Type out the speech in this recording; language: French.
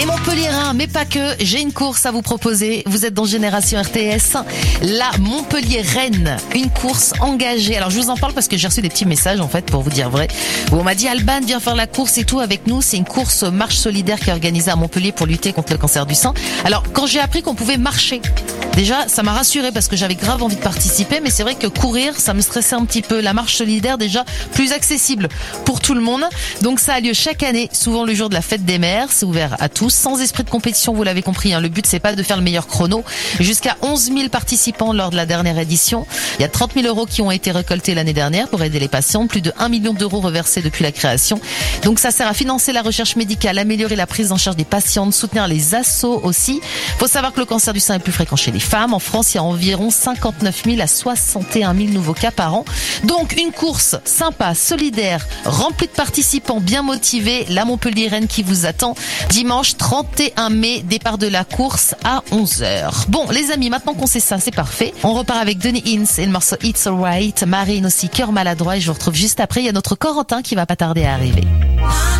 Les Montpelliérains, mais pas que, j'ai une course à vous proposer. Vous êtes dans Génération RTS, la Montpellier-Rennes, une course engagée. Alors je vous en parle parce que j'ai reçu des petits messages en fait, pour vous dire vrai, où on m'a dit Alban, viens faire la course et tout avec nous. C'est une course marche solidaire qui est organisée à Montpellier pour lutter contre le cancer du sein. Alors quand j'ai appris qu'on pouvait marcher, déjà ça m'a rassurée parce que j'avais grave envie de participer, mais c'est vrai que courir, ça me stressait un petit peu. La marche solidaire déjà plus accessible pour tout le monde. Donc ça a lieu chaque année, souvent le jour de la fête des mères. C'est ouvert à tous, sans esprit de compétition, vous l'avez compris. Le but c'est pas de faire le meilleur chrono. Jusqu'à 11 000 participants lors de la dernière édition. Il y a 30 000 € qui ont été récoltés l'année dernière pour aider les patients. Plus de 1 million d'euros reversés depuis la création. Donc ça sert à financer la recherche médicale, améliorer la prise en charge des patientes, soutenir les assos aussi. Faut savoir que le cancer du sein est plus fréquent chez les femmes. En France, il y a environ 59 000 à 61 000 nouveaux cas par an. Donc une course sympa, solidaire, remplie de participants bien motivés. La Montpellier-Rennes qui vous attend dimanche 31 mai, départ de la course à 11h. Bon les amis, maintenant qu'on sait ça, c'est parfait. On repart avec Donny Hinds et le morceau It's Alright. Marine aussi, cœur maladroit, et je vous retrouve juste après. Il y a notre Corentin qui va pas tarder à arriver.